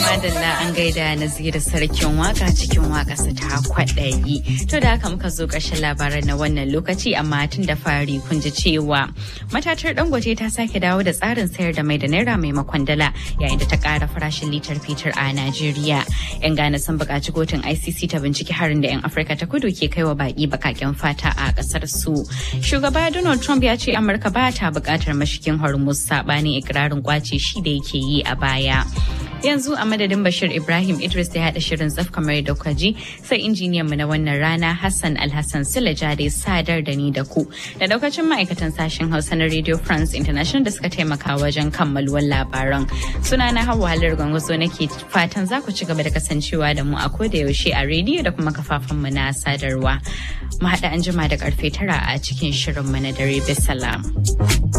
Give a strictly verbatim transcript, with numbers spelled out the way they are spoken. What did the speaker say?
Madalla an gaida Naziru sarkin waka cikin waƙarsa ta kwaɗayi. To da haka muka zo ƙarshen labaran na wannan lokaci amma tun da fari kun ji cewa matatar Dangote ta sake dawo da tsarin sayar da mai da naira maimakon dala yayin da ta ƙara farashin litar fetur a Najeriya. 'Yan Ghana sun buƙaci kotun I C C ta binciki harin da 'yan Afirka ta kudu ke kaiwa baƙi baƙaƙen fata a ƙasar su. Shugaba Donald Trump ya ce Amurka ba ta buƙatar mashigin Hormuz saɓanin ikirarin kwace shi da yake yi a baya. Yanzu a madadin Bashir Ibrahim Idris da ya haɗa shirin tsaf kamar da kuka ji sai injiniyanmu na wannan rana Hassan Alhassan Silaja da ya sadar da ni da ku da daukacin ma'aikatan sashen Hausa na Radio France International da suka taimaka wajen kammaluwar labaran. Sunana Hauwa Halar Gwangwazo nake fatan za ku ci gaba da kasancewa da mu a koda yaushe a rediyo da kuma kafafunmu na sadarwa. Mu haɗa anjima da karfe tara a cikin shirinmu na dare. Bisalam.